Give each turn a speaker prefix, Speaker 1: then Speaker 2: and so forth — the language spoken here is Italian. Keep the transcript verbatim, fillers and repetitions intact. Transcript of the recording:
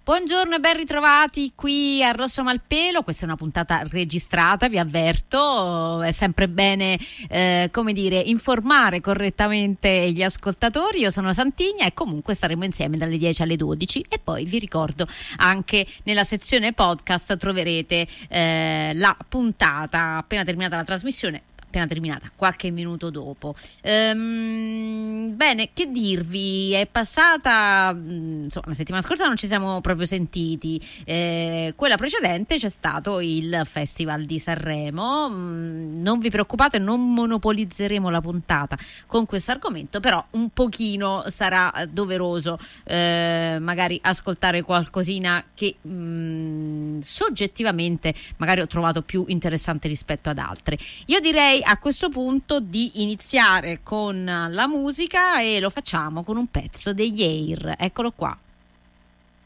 Speaker 1: Buongiorno e ben ritrovati qui a Rosso Malpelo. Questa è una puntata registrata, vi avverto, è sempre bene eh, come dire informare correttamente gli ascoltatori. Io sono Santigna e comunque staremo insieme dalle dieci alle dodici, e poi vi ricordo anche nella sezione podcast troverete eh, la puntata appena terminata la trasmissione, appena terminata, qualche minuto dopo. Ehm, bene, che dirvi, è passata, insomma, la settimana scorsa non ci siamo proprio sentiti, eh, quella precedente c'è stato il Festival di Sanremo. Mm, non vi preoccupate, non monopolizzeremo la puntata con questo argomento, però un pochino sarà doveroso eh, magari ascoltare qualcosina che mm, soggettivamente magari ho trovato più interessante rispetto ad altre. Io direi a questo punto di iniziare con la musica, e lo facciamo con un pezzo degli Air. Eccolo qua.